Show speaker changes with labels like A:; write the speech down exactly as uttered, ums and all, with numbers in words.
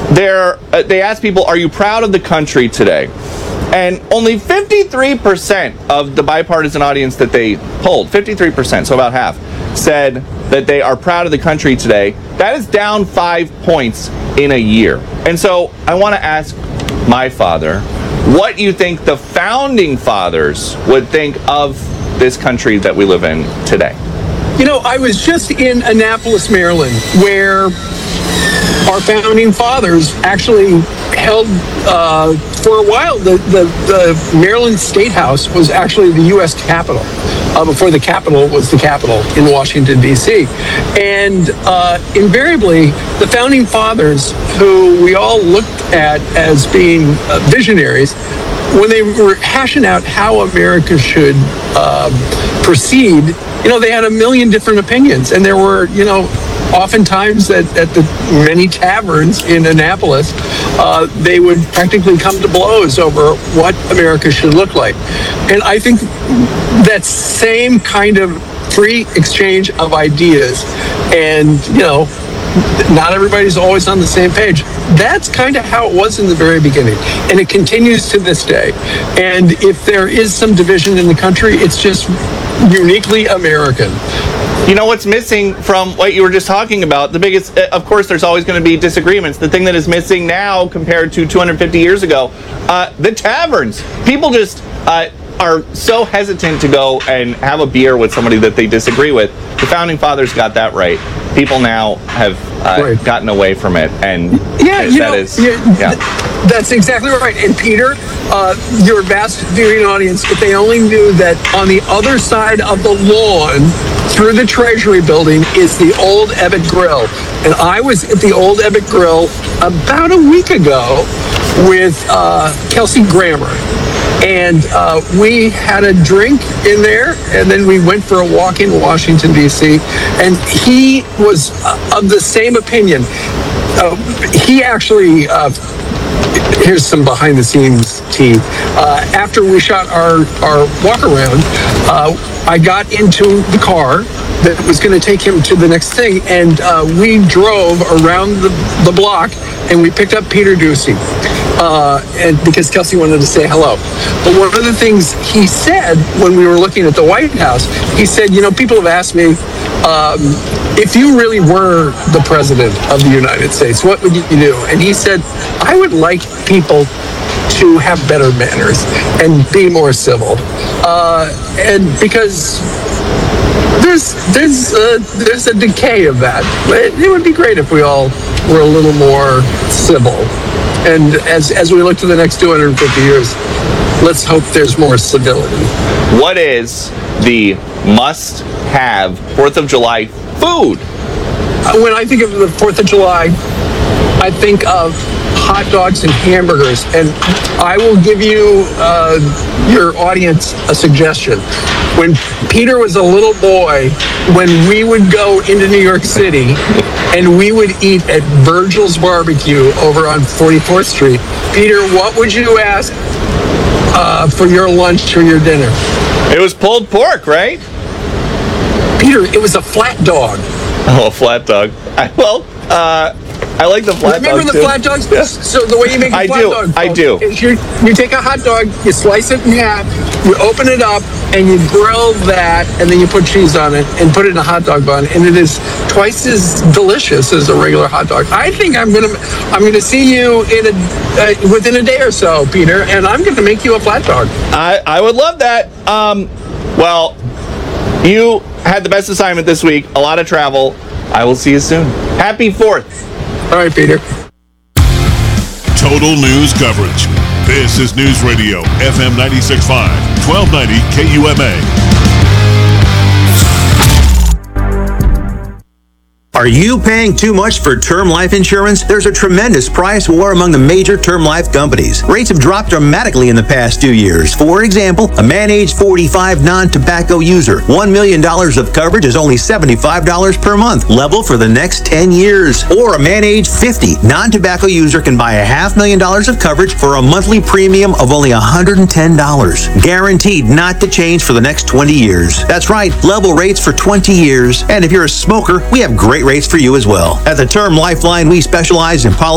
A: they're, uh, they asked people, are you proud of the country today? And only fifty-three percent of the bipartisan audience that they polled, fifty-three percent, so about half, said that they are proud of the country today. That is down five points in a year. And so I want to ask my father, what you think the founding fathers would think of this country that we live in today.
B: You know, I was just in Annapolis, Maryland, where our founding fathers actually held, uh, for a while, the, the, the Maryland State House was actually the U S Capitol, uh, before the Capitol was the Capitol in Washington, D C. And uh, invariably, the founding fathers, who we all looked at as being uh, visionaries, when they were hashing out how America should uh, proceed, you know, they had a million different opinions. And there were, you know, oftentimes at, at the many taverns in Annapolis, uh, they would practically come to blows over what America should look like. And I think that same kind of free exchange of ideas and, you know, not everybody's always on the same page. That's kind of how it was in the very beginning. And it continues to this day. And if there is some division in the country, it's just uniquely American.
A: You know what's missing from what you were just talking about? The biggest, of course, there's always going to be disagreements. The thing that is missing now compared to two hundred fifty years ago, uh, the taverns. People just uh, are so hesitant to go and have a beer with somebody that they disagree with. The founding fathers got that right. People now have uh, right. gotten away from it, and
B: yeah,
A: that,
B: you
A: that
B: know,
A: is
B: yeah,
A: yeah.
B: That's exactly right. And Peter, uh, your vast viewing audience, if they only knew that on the other side of the lawn, through the Treasury building, is the old Ebbett Grill. And I was at the old Ebbett Grill about a week ago with uh, Kelsey Grammer. And uh, we had a drink in there, and then we went for a walk in Washington, D C, and he was uh, of the same opinion. Uh, he actually, uh, here's some behind-the-scenes tea. Uh, after we shot our, our walk-around, uh, I got into the car that was going to take him to the next thing, and uh, we drove around the, the block, and we picked up Peter Doocy. Uh, and because Kelsey wanted to say hello. But one of the things he said when we were looking at the White House, he said, you know, people have asked me, um, if you really were the president of the United States, what would you do? And he said, I would like people to have better manners and be more civil. Uh, and because there's there's uh, there's a decay of that. It, it would be great if we all were a little more civil. And as as we look to the next two hundred fifty years, let's hope there's more civility.
A: What is the must-have fourth of July food?
B: Uh, when I think of the fourth of July, I think of hot dogs and hamburgers. And I will give you, uh, your audience, a suggestion. When Peter was a little boy, when we would go into New York City and we would eat at Virgil's Barbecue over on forty-fourth Street, Peter, what would you ask uh, for your lunch or your dinner?
A: It was pulled pork, right?
B: Peter, it was a flat dog.
A: Oh, a flat dog. I, well, uh... I like the flat
B: Remember
A: dogs
B: the
A: too.
B: flat dogs?
A: Yeah.
B: So the way you make a
A: I
B: flat
A: do.
B: dog,
A: I do.
B: Is you, you take a hot dog, you slice it in half, you open it up, and you grill that, and then you put cheese on it and put it in a hot dog bun, and it is twice as delicious as a regular hot dog. I think I'm gonna I'm gonna see you in a uh, within a day or so, Peter, and I'm gonna make you a flat dog.
A: I I would love that. Um, well, you had the best assignment this week. A lot of travel. I will see you soon. Happy fourth.
B: All right, Peter.
C: Total news coverage. This is News Radio, F M ninety-six point five, twelve ninety K U M A.
D: Are you paying too much for term life insurance? There's a tremendous price war among the major term life companies. Rates have dropped dramatically in the past two years. For example, a man age forty-five non-tobacco user, one million dollars of coverage is only seventy-five dollars per month, level for the next ten years. Or a man age fifty non-tobacco user can buy a half million dollars of coverage for a monthly premium of only one hundred ten dollars. Guaranteed not to change for the next twenty years. That's right, level rates for twenty years. And if you're a smoker, we have great rates for you as well. At the Term Lifeline, we specialize in policy